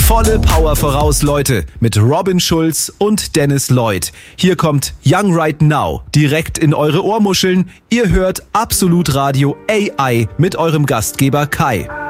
Volle Power voraus, Leute, mit Robin Schulz und Dennis Lloyd. Hier kommt Young Right Now, direkt in eure Ohrmuscheln. Ihr hört Absolut Radio AI mit eurem Gastgeber Kai.